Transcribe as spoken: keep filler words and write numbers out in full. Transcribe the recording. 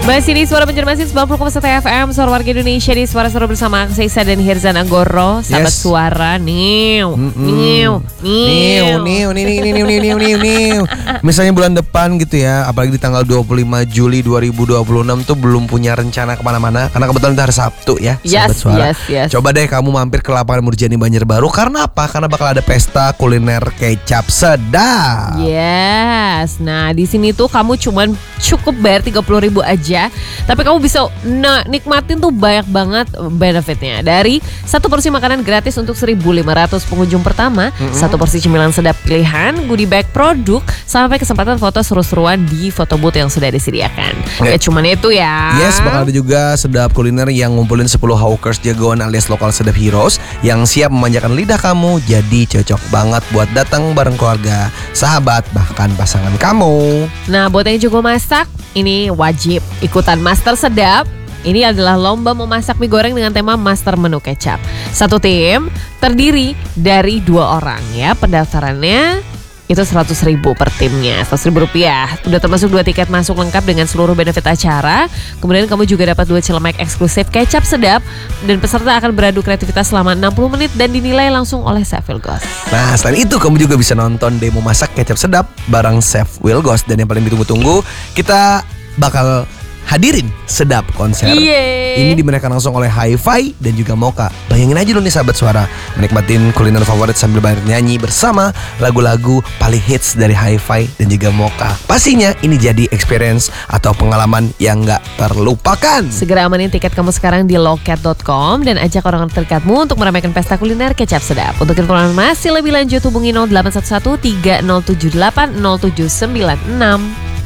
Masih di Suara Banjarmasin sembilan puluh koma satu F M, Suara Warga Indonesia di Suara Suara bersama Aksa Isa dan Hirzan Anggoro. Sahabat Yes. suara, niu, niu, Niu, niu, niu, niu, niu, niu, niu, niu. Misalnya bulan depan gitu ya, apalagi di tanggal dua puluh lima Juli dua ribu dua puluh enam tuh belum punya rencana kemana-mana, karena kebetulan itu hari Sabtu ya, sahabat Yes, suara. yes, yes. Coba deh kamu mampir ke lapangan Murjani Banjarbaru. Karena apa? Karena bakal ada pesta kuliner kecap sedap. Yes. Nah, di sini tuh kamu cuman cukup bayar tiga puluh ribu aja, tapi kamu bisa nah, nikmatin tuh banyak banget benefitnya. Dari satu porsi makanan gratis untuk seribu lima ratus pengunjung pertama, mm-hmm. satu porsi cemilan sedap pilihan, goodie bag produk, sampai kesempatan foto seru-seruan di foto booth yang sudah disediakan. Yeah. Ya cuman itu ya. Yes, bakal ada juga sedap kuliner yang ngumpulin sepuluh hawkers jagoan alias lokal sedap heroes yang siap memanjakan lidah kamu. Jadi cocok banget buat datang bareng keluarga, sahabat, bahkan pasangan kamu. Nah, buat yang jago masak, ini wajib ikutan Master Sedap. Ini adalah lomba memasak mie goreng dengan tema Master Menu Kecap. Satu tim terdiri dari dua orang ya. Pendaftarannya itu seratus ribu per timnya, seratus ribu rupiah. Udah termasuk dua tiket masuk lengkap dengan seluruh benefit acara. Kemudian kamu juga dapat dua celemek eksklusif kecap sedap. Dan peserta akan beradu kreativitas selama enam puluh menit dan dinilai langsung oleh Chef Wilgos. Nah, selain itu kamu juga bisa nonton demo masak kecap sedap bareng Chef Wilgos. Dan yang paling ditunggu-tunggu, kita bakal hadirin sedap konser. Yeay. Ini dimeriahkan langsung oleh Hi-Fi dan juga Mocha. Bayangin aja loh nih sahabat suara, menikmatin kuliner favorit sambil nyanyi bersama lagu-lagu paling hits dari Hi-Fi dan juga Mocha. Pastinya ini jadi experience atau pengalaman yang gak terlupakan. Segera amanin tiket kamu sekarang di loket dot com dan ajak orang terdekatmu untuk meramaikan pesta kuliner kecap sedap. Untuk informasi lebih lanjut hubungi nol delapan satu satu tiga nol tujuh delapan nol tujuh sembilan enam.